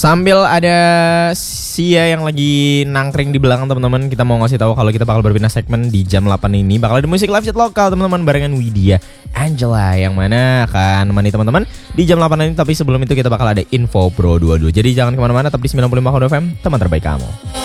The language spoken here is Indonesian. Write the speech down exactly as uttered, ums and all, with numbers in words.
Sambil ada Sia yang lagi nangkring di belakang teman-teman, kita mau ngasih tahu kalau kita bakal berpindah segmen di jam delapan ini. Bakal ada musik live chat lokal teman-teman barengan Widya Angela yang mana akan menemani teman-teman di jam delapan ini. Tapi sebelum itu kita bakal ada info Pro dua puluh dua. Jadi jangan kemana-mana, tetap di sembilan puluh lima F M, teman terbaik kamu.